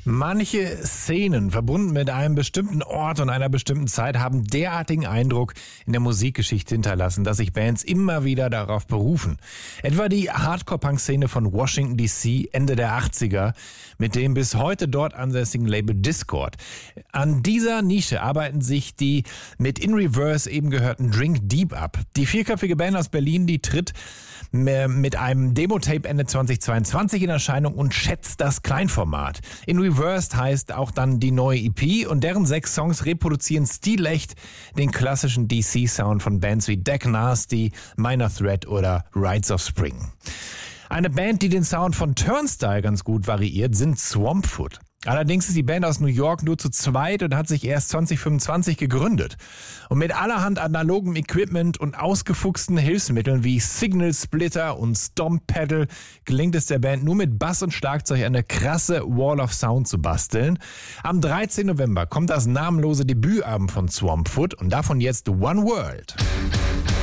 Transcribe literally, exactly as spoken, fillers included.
Manche Szenen, verbunden mit einem bestimmten Ort und einer bestimmten Zeit, haben derartigen Eindruck in der Musikgeschichte hinterlassen, dass sich Bands immer wieder darauf berufen. Etwa die Hardcore-Punk-Szene von Washington D C Ende der achtziger mit dem bis heute dort ansässigen Label Dischord. An dieser Nische arbeiten sich die mit In Reverse eben gehörten Drink Deep ab. Die vierköpfige Band aus Berlin, die tritt mit einem Demo-Tape Ende zweitausendzweiundzwanzig in Erscheinung und schätzt das Kleinformat. In Reversed heißt auch dann die neue E P und deren sechs Songs reproduzieren stilecht den klassischen D C-Sound von Bands wie Deck Nasty, Minor Threat oder Rites of Spring. Eine Band, die den Sound von Turnstile ganz gut variiert, sind Swampfoot. Allerdings ist die Band aus New York nur zu zweit und hat sich erst zwanzig fünfundzwanzig gegründet. Und mit allerhand analogem Equipment und ausgefuchsten Hilfsmitteln wie Signal Splitter und Stomp Pedal gelingt es der Band nur mit Bass und Schlagzeug eine krasse Wall of Sound zu basteln. Am dreizehnten November kommt das namenlose Debütalbum von Swampfoot und davon jetzt One World.